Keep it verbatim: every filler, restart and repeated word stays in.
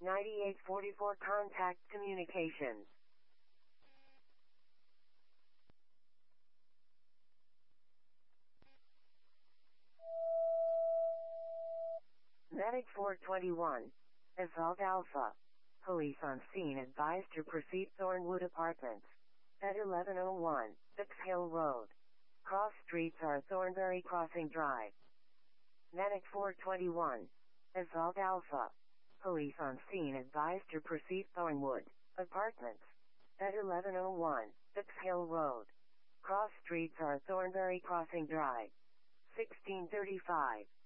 ninety-eight forty-four Contact Communications. Medic four twenty-one. Assault Alpha. Police on scene advised to proceed Thornwood Apartments. At eleven oh one, Dix Hill Road. Cross streets are Thornbury Crossing Drive. Medic four twenty-one. Assault Alpha. Police on scene advised to proceed Thornwood Apartments. At eleven oh one, Dix Hill Road. Cross streets are Thornbury Crossing Drive. sixteen thirty-five.